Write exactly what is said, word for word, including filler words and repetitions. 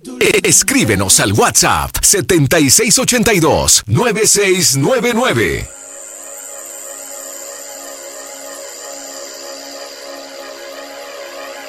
E- Escríbenos al WhatsApp setenta y seis ochenta y dos, noventa y seis noventa y nueve.